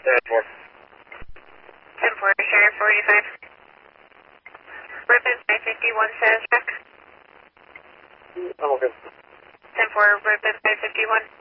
10-4. 10-4, Sharon 485. Ribbon 551 says check. I'm okay. 10-4, Ribbon 551.